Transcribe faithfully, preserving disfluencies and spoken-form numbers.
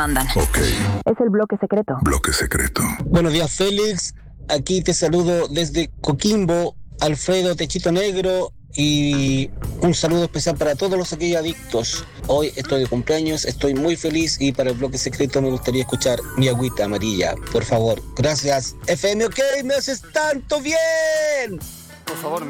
Andan. Ok. Es el bloque secreto. Bloque secreto. Buenos días, Félix. Aquí te saludo desde Coquimbo, Alfredo Techito Negro, y un saludo especial para todos los aquellos adictos. Hoy estoy de cumpleaños, estoy muy feliz y para el bloque secreto me gustaría escuchar Mi Agüita Amarilla, por favor. Gracias. F M OK, me haces tanto bien. Por favor,